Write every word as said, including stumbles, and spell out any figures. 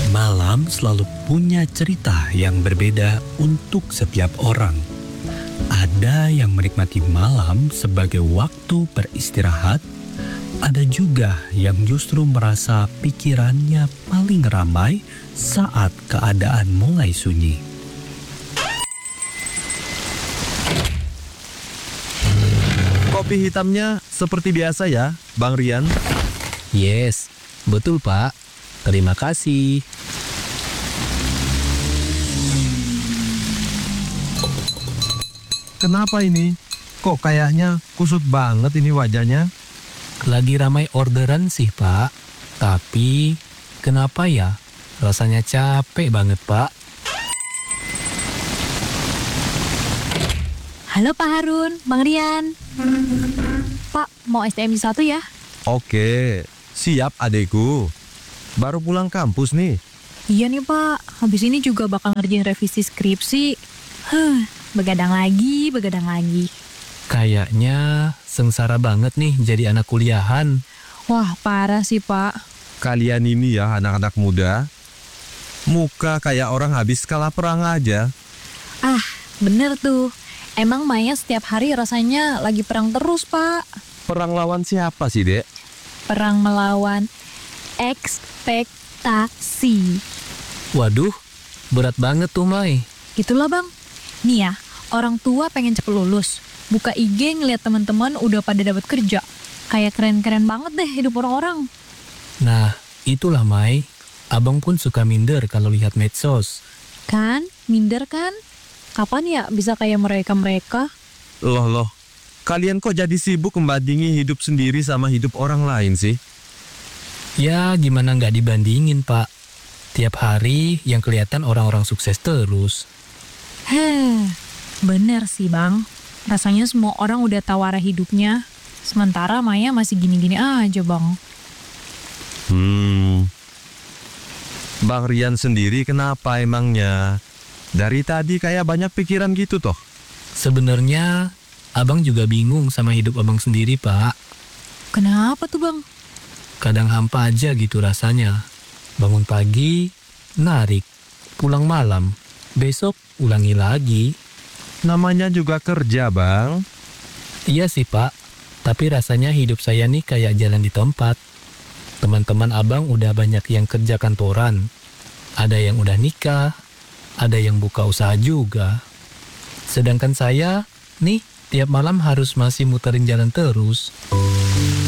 Malam selalu punya cerita yang berbeda untuk setiap orang. Ada yang menikmati malam sebagai waktu beristirahat, ada juga yang justru merasa pikirannya paling ramai saat keadaan mulai sunyi. Kopi hitamnya seperti biasa ya, Bang Rian? Yes, betul Pak. Terima kasih. Kenapa ini? Kok kayaknya kusut banget ini wajahnya? Lagi ramai orderan sih Pak. Tapi kenapa ya? Rasanya capek banget Pak. Halo Pak Harun, Bang Rian. Pak, mau S T M di satu ya? Oke, siap adekku. Baru pulang kampus nih. Iya nih Pak, habis ini juga bakal ngerjain revisi skripsi. Huh, begadang lagi, begadang lagi. Kayaknya sengsara banget nih jadi anak kuliahan. Wah, parah sih Pak. Kalian ini ya anak-anak muda, muka kayak orang habis kalah perang aja. Ah, bener tuh. Emang Maya setiap hari rasanya lagi perang terus, Pak. Perang lawan siapa sih, Dek? Perang melawan ekspektasi. Waduh, berat banget tuh Mai. Gitulah, Bang. Nih ya, orang tua pengen cepet lulus. Buka I G ngeliat teman-teman udah pada dapat kerja. Kayak keren-keren banget deh hidup orang-orang. Nah, itulah Mai. Abang pun suka minder kalau lihat medsos. Kan? Minder kan? Kapan ya bisa kayak mereka-mereka? Loh, loh. Kalian kok jadi sibuk membandingi hidup sendiri sama hidup orang lain sih? Ya, gimana nggak dibandingin, Pak? Tiap hari yang kelihatan orang-orang sukses terus. Heh, bener sih Bang. Rasanya semua orang udah tahu arah hidupnya. Sementara Maya masih gini-gini aja Bang. Hmm. Bang Rian sendiri kenapa emangnya? Dari tadi kayak banyak pikiran gitu toh. Sebenarnya, abang juga bingung sama hidup abang sendiri, Pak. Kenapa tuh Bang? Kadang hampa aja gitu rasanya. Bangun pagi, narik. Pulang malam, besok ulangi lagi. Namanya juga kerja, Bang. Iya sih, Pak. Tapi rasanya hidup saya nih kayak jalan di tempat. Teman-teman abang udah banyak yang kerja kantoran. Ada yang udah nikah, ada yang buka usaha juga. Sedangkan saya, nih, tiap malam harus masih muterin jalan terus.